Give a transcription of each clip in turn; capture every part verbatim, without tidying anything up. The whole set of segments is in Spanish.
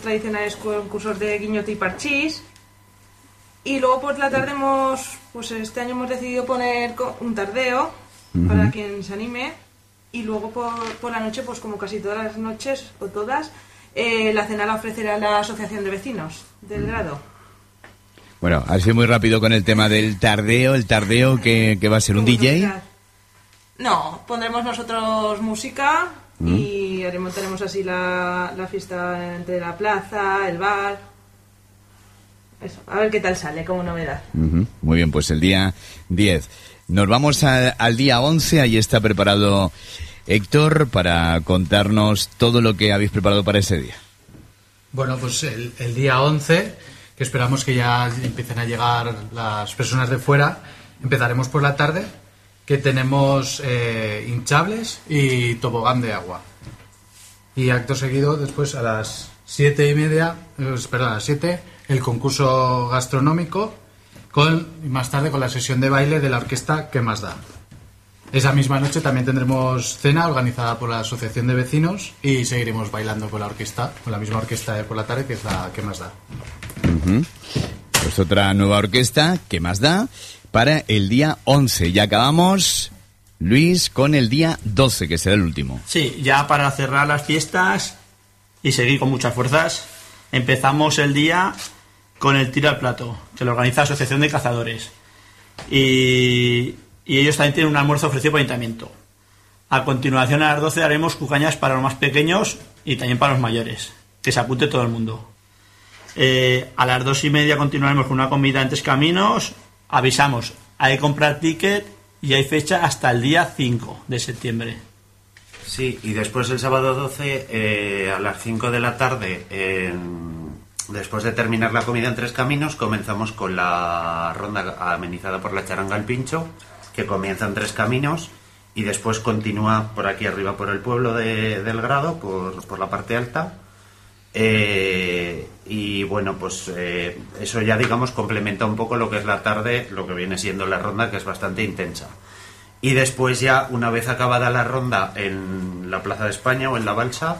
tradicionales concursos de guiñote y parchís. Y luego por la tarde hemos, pues este año hemos decidido poner un tardeo uh-huh. para quien se anime. Y luego por, por la noche, pues como casi todas las noches, o todas, eh, la cena la ofrecerá la Asociación de Vecinos del Grado. Bueno, ha sido muy rápido con el tema del tardeo. ¿El tardeo que, que va a ser un D J? No, pondremos nosotros música mm. y haremos, tenemos así la, la fiesta entre la plaza, el bar. Eso, a ver qué tal sale como novedad. Uh-huh. Muy bien, pues el día diez. Nos vamos a, al día once, ahí está preparado Héctor para contarnos todo lo que habéis preparado para ese día. Bueno, pues el, el día once, que esperamos que ya empiecen a llegar las personas de fuera, empezaremos por la tarde, que tenemos eh, hinchables y tobogán de agua. Y acto seguido, después a las siete y media, eh, perdón, a las siete, el concurso gastronómico, con y más tarde con la sesión de baile de la orquesta ¿Qué más da? Esa misma noche también tendremos cena organizada por la Asociación de Vecinos y seguiremos bailando con la orquesta, con la misma orquesta de por la tarde que es la ¿Qué más da? Uh-huh. Pues otra nueva orquesta, ¿Qué más da? Para el día once. Y acabamos, Luis, con el día doce, que será el último. Sí, ya para cerrar las fiestas y seguir con muchas fuerzas, empezamos el día con el tiro al plato, que lo organiza la Asociación de Cazadores. Y, y ellos también tienen un almuerzo ofrecido por el ayuntamiento. A continuación, a las doce, haremos cucañas para los más pequeños y también para los mayores. Que se apunte todo el mundo. Eh, a las dos y media continuaremos con una comida en Tres Caminos. Avisamos, hay que comprar ticket y hay fecha hasta el día cinco de septiembre. Sí, y después el sábado doce, eh, a las cinco de la tarde, en... después de terminar la comida en Tres Caminos, comenzamos con la ronda amenizada por la charanga El Pincho, que comienza en Tres Caminos y después continúa por aquí arriba por el pueblo de, del Grado, por, por la parte alta. Eh, y bueno, pues eh, eso ya digamos complementa un poco lo que es la tarde, lo que viene siendo la ronda, que es bastante intensa. Y después ya, una vez acabada la ronda en la Plaza de España o en la Balsa,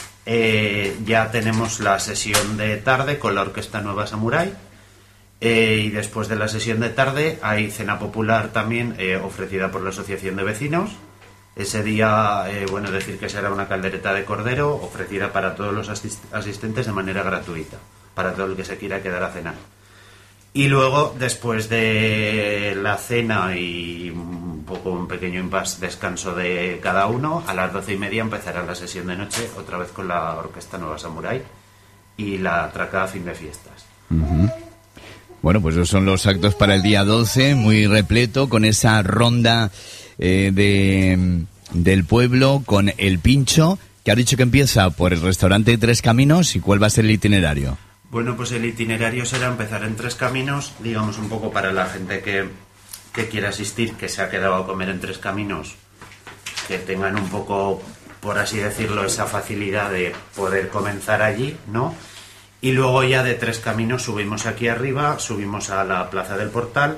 Eh, ya tenemos la sesión de tarde con la Orquesta Nueva Samurai, eh, y después de la sesión de tarde hay cena popular también eh, ofrecida por la Asociación de Vecinos. Ese día, eh, bueno, decir que será una caldereta de cordero ofrecida para todos los asist- asistentes de manera gratuita, para todo el que se quiera quedar a cenar. Y luego, después de la cena y un poco un pequeño impasse, descanso de cada uno, a las doce y media empezará la sesión de noche, otra vez con la Orquesta Nueva Samurai y la atracada fin de fiestas. Uh-huh. Bueno, pues esos son los actos para el día doce, muy repleto, con esa ronda eh, de del pueblo, con el pincho, que ha dicho que empieza por el restaurante Tres Caminos. ¿Y cuál va a ser el itinerario? Bueno, pues el itinerario será empezar en Tres Caminos, digamos un poco para la gente que, que quiera asistir, que se ha quedado a comer en Tres Caminos, que tengan un poco, por así decirlo, esa facilidad de poder comenzar allí, ¿no? Y luego ya de Tres Caminos subimos aquí arriba, subimos a la Plaza del Portal,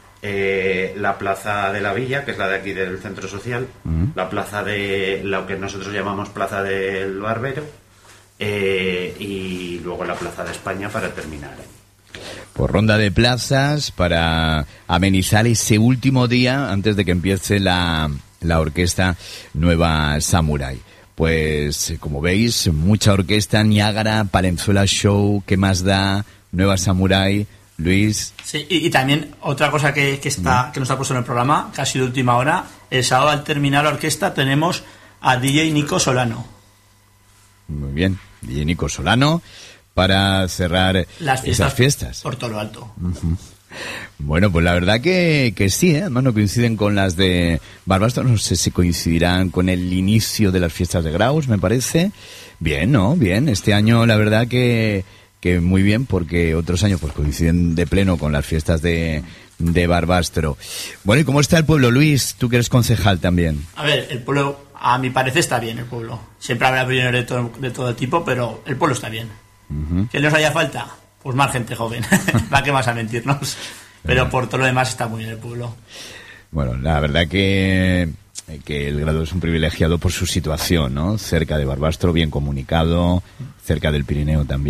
eh, la Plaza de la Villa, que es la de aquí del Centro Social, uh-huh. la Plaza de lo que nosotros llamamos Plaza del Barbero, Eh, y luego la Plaza de España para terminar. Por ronda de plazas para amenizar ese último día antes de que empiece la, la Orquesta Nueva Samurai. Pues como veis, mucha orquesta, Niágara, Palenzuela Show, ¿Qué más da? Nueva Samurai, Luis. Sí, y, y también otra cosa que, que está mm. que nos ha puesto en el programa, que ha sido última hora, el sábado al terminar la orquesta tenemos a D J Nico Solano. Muy bien, D J Nico Solano para cerrar las fiestas, esas fiestas. Por todo lo alto. Uh-huh. Bueno, pues la verdad que, que sí, ¿eh? Además no coinciden con las de Barbastro, no sé si coincidirán con el inicio de las fiestas de Graus, me parece. Bien, ¿no? Bien, este año la verdad que, que muy bien, porque otros años pues coinciden de pleno con las fiestas de, de Barbastro. Bueno, ¿y cómo está el pueblo, Luis? Tú que eres concejal también. A ver, el pueblo... A mi parecer está bien el pueblo. Siempre habrá opiniones de todo, de todo tipo, pero el pueblo está bien. Uh-huh. ¿Qué nos haya falta? Pues más gente joven. ¿Para qué más a mentirnos? Pero por todo lo demás está muy bien el pueblo. Bueno, la verdad que, que el Grado es un privilegiado por su situación, ¿no? Cerca de Barbastro, bien comunicado, cerca del Pirineo también.